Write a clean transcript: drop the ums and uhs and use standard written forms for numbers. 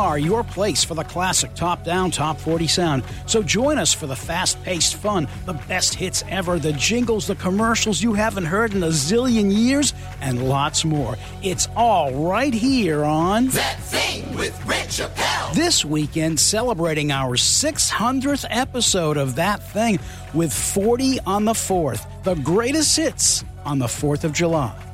are your place for the classic top-down, top 40 sound. So join us for the fast-paced fun, the best hits ever, the jingles, the commercials you haven't heard in a zillion years, and lots more. It's all right here on That Thing with Rich Chappelle. This weekend, celebrating our 600th episode of That Thing with 40 on the 4th, the greatest hits on the 4th of July.